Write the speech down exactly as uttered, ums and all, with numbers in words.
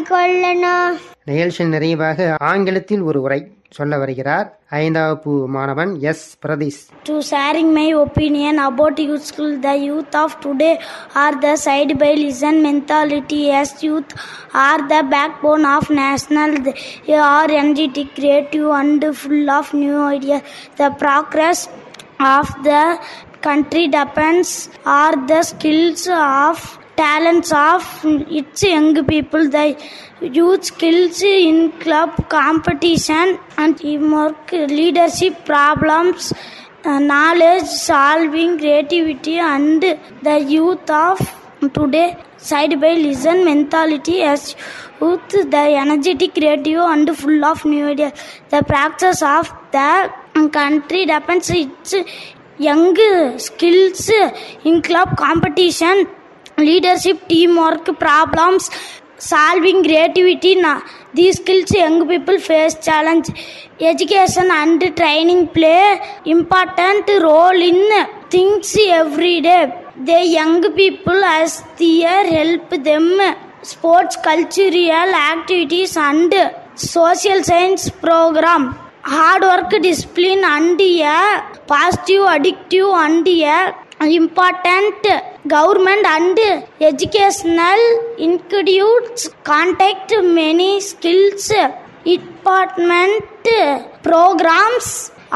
கொள்ளணும். நிகழ்ச்சியின் நிறைவாக ஆங்கிலத்தில் ஒரு உரை சொல்ல வருகிறார் ஐந்தாவது மாணவன் S Pratheesh. To sharing my opinion about youth school, the youth of today are the side by listen mentality. As youth are the backbone of national. They are energetic, creative and full of new ideas. The progress of the country depends on the skills of talents of its young people. The youth skills in club competition and teamwork, leadership, problems, uh, knowledge solving, creativity, and the youth of today side by listen mentality. As youth, the energetic, creative, and full of new ideas. The practice of the country depends its young skills in club competition, leadership, teamwork, problems solving, creativity. These skills young people face challenge. Education and training play important role in things every day. The young people as their help them sports, cultural activities and social science program. Hard work, discipline and a positive, addictive and a important government and educational institutes contact many skills department programs